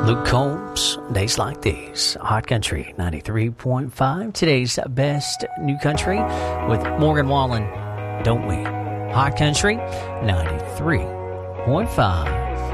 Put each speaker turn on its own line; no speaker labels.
Luke Combs, Days Like These. Hot Country 93.5. Today's best new country with Morgan Wallen. Don't we? Hot Country 93.5.